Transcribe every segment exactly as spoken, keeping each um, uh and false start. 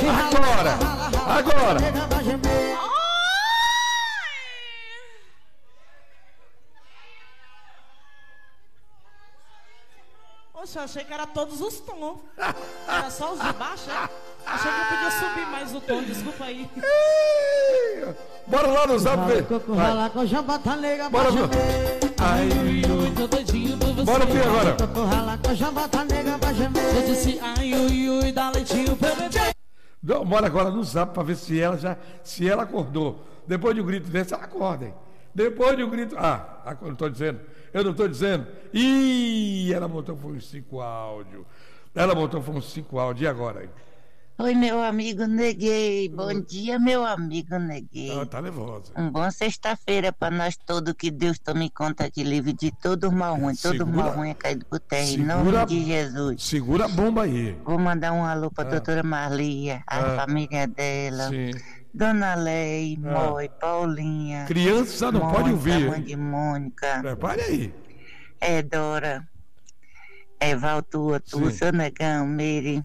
Agora, agora. Poxa, eu achei que era todos os tons. Era só os de baixo, é? Achei que eu podia subir mais o tom, desculpa aí. Bora lá no zap ver. Rala com jambata nega, Bora, baixa ai, ui, tô doidinho por você. bora ver agora. Rala com jambata nega, baixa eu disse ai, ui, ui, dá leitinho pra bebê. Não, bora agora no zap pra ver se ela já, se ela acordou. Depois de um grito desse, ela acorda, hein? Depois de um grito, ah, eu não tô dizendo, eu não tô dizendo. Ih, ela botou foi uns cinco áudios. Ela botou foi uns cinco áudios, e agora, hein? Oi, meu amigo Neguei. Bom dia, meu amigo Neguei. Ela tá nervosa. Um bom sexta-feira para nós todos. Que Deus tome conta que livre de todo mal ruim. Todo Segura- mal ruim é caído por terra. Em segura- nome de Jesus. Segura a bomba aí. Vou mandar um alô para Ah. doutora Marlia, a Ah. família dela. Sim. Dona Lei, Ah. Moi, Paulinha. Criança não Mônica, pode ouvir, mãe hein? de Mônica. Prepare aí. É Dora. É Valtua, tu, Sim. seu negão, Miri.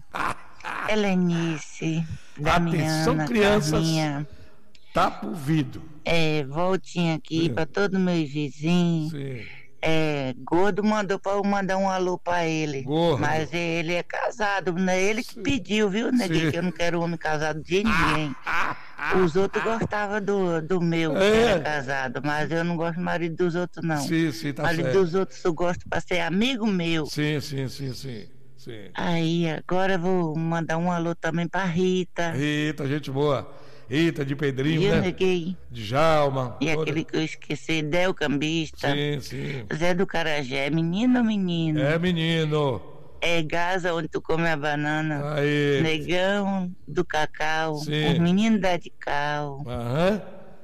Helenice. Atenção, Damiana, crianças. Carminha. Tapa o vidro. É, voltinha aqui Sim. para todos meus vizinhos. Sim. É, Gordo mandou para eu mandar um alô para ele. Gordo. Mas ele é casado, não é ele que Sim. pediu, viu, Neguinho? Sim. Que eu não quero homem casado de ninguém. Os outros gostavam do, do meu, que É. era casado, mas eu não gosto do marido dos outros, não. Sim, sim, tá marido certo. dos outros eu gosto para ser amigo meu. Sim, sim, sim, sim. Sim. Aí, agora eu vou mandar um alô também para Rita. Rita, gente boa. Rita de Pedrinho, Viu, né? Neguinho? Djalma. E toda- aquele que eu esqueci, Del Cambista. Sim, sim. Zé do Carajé, menino ou menino? É, menino. É Gaza, onde tu come a banana. Aí. Negão do Cacau. Sim. Os meninos da de cal. Aham.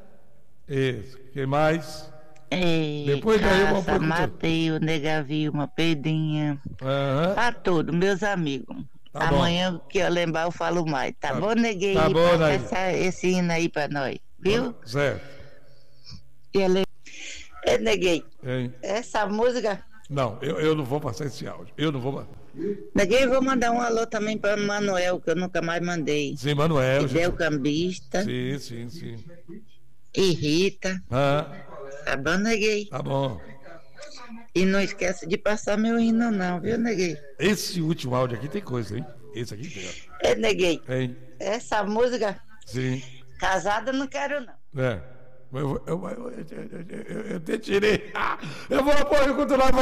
Isso. Quem mais? É, Depois daí eu vou Caça, perguntar. Mateus, Nega Vilma, Pedrinha. Aham. Pra todos, meus amigos. Tá bom. Amanhã que eu lembrar eu falo mais. Tá, Tá- bom, Neguei? tá bom, Passa Naila. essa, esse hino aí pra nós. Viu? Certo. E ele... É, Neguei. Hein? Essa música... Não, eu, eu não vou passar esse áudio. Eu não vou passar. Neguei, vou mandar um alô também pra Manuel, que eu nunca mais mandei. Sim, Manuel. Del gente. Cambista Sim, sim, sim. e Rita. Ah, Tá bom, Neguei? tá bom. E não esquece de passar meu hino, não, viu, Neguei? Esse último áudio aqui tem coisa, hein? Esse aqui tem. ó. É, Neguei. Hein? Essa música, Sim. casada, não quero, não. É. Eu, eu, eu, eu, eu, eu, eu te tirei. Eu vou apoiar continuar.